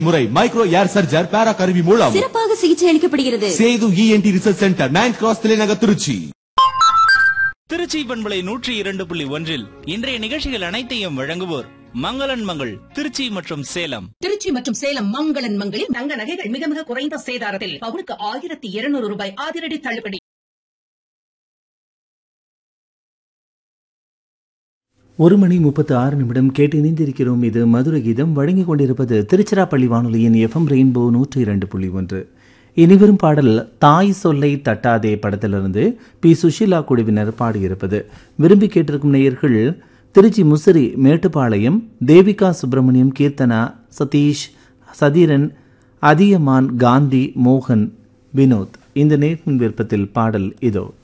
முறை மைக்ரோ ஏர் சர்ஜர் பேரா கருவி மூலம் சிறப்பாக சிகிச்சை அளிக்கப்படுகிறது. Setu ENT research centre 9th cross தலைநகர் திருச்சி. திருச்சி பண்பலை 102.1 இன்றைய நிகழ்ச்சிகள் அனைத்தையும் வழங்குவோர் மங்களன் மங்கள் திருச்சி மற்றும் சேலம். திருச்சி மற்றும் சேலம் மங்களன் மங்களில் தங்க நகைகள் மிக மிக குறைந்த சேதாரத்தில் பவுனுக்கு 1200 ரூபாய் அதிரடி தள்ளுபடி. ஒரு மணி 36 நிமிடம் கேட்டு இணைந்திருக்கிறோம். இது மதுரை கீதம். வழங்கிக் கொண்டிருப்பது திருச்சிராப்பள்ளி வானொலியின் FM ரெயின்போ 102.1. இனிவரும் பாடல் தாய் சொல்லை தட்டாதே படத்திலிருந்து பி. சுஷீலா குழுவினர் பாடியிருப்பது. விரும்பி கேட்டிருக்கும் நேயர்கள் திருச்சி முசிறி மேட்டுப்பாளையம் தேவிகா சுப்பிரமணியம், கீர்த்தனா, சதீஷ், சதீரன், அதியமான், காந்தி, மோகன், வினோத். இந்த நேர்விருப்பத்தில் பாடல் இதோ.